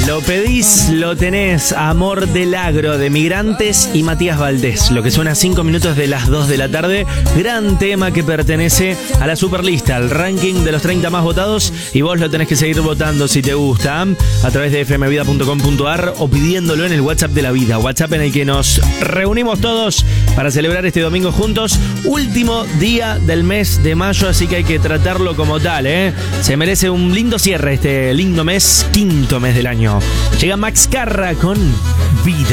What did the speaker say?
Lo pedís, lo tenés. Amor del Agro de Migrantes y Matías Valdés. Lo que suena a 5 minutos de las 2 de la tarde. Gran tema que pertenece a la Superlista, al ranking de los 30 más votados. Y vos lo tenés que seguir votando si te gusta. A través de fmvida.com.ar o pidiéndolo en el WhatsApp de la vida. WhatsApp en el que nos reunimos todos para celebrar este domingo juntos. Último día del mes de mayo, así que hay que tratarlo como tal, ¿eh? Se merece un lindo cierre este lindo mes, quinto mes del año. Llega Max Carra con Vida.